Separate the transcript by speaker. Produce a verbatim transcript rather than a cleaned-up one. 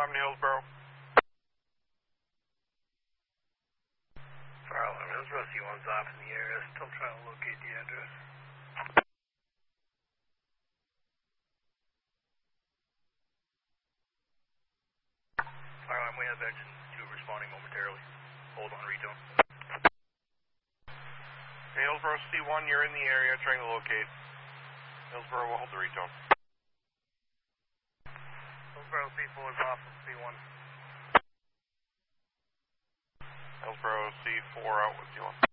Speaker 1: I'm in Hillsboro.
Speaker 2: Fire alarm, Hillsboro C one's off in the area, still trying to locate the address. Fire alarm, we have engine two responding momentarily. Hold on, retone.
Speaker 1: Okay, Hillsboro C one, you're in the area, trying to locate. Hillsboro will hold the retone.
Speaker 2: Hillsboro C four is off from C one.
Speaker 1: Hillsboro C four out with C one.